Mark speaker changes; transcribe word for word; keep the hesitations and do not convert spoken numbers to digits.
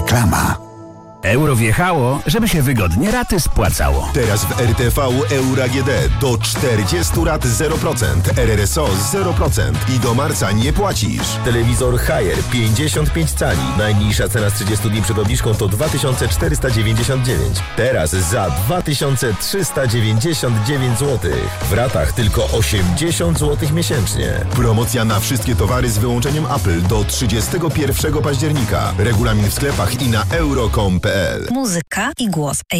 Speaker 1: Reklama.
Speaker 2: Euro wjechało, żeby się wygodnie raty spłacało.
Speaker 3: Teraz w R T V Euro A G D do czterdziestu rat zero procent, R R S O zero procent i do marca nie płacisz.
Speaker 4: Telewizor Haier pięćdziesiąt pięć cali. Najniższa cena z trzydziestu dni przed obniżką to dwa tysiące czterysta dziewięćdziesiąt dziewięć. Teraz za dwa tysiące trzysta dziewięćdziesiąt dziewięć złotych. W ratach tylko osiemdziesiąt złotych miesięcznie.
Speaker 3: Promocja na wszystkie towary z wyłączeniem Apple do trzydziestego pierwszego października. Regulamin w sklepach i na euro kropka com kropka p l.
Speaker 5: Muzyka i głos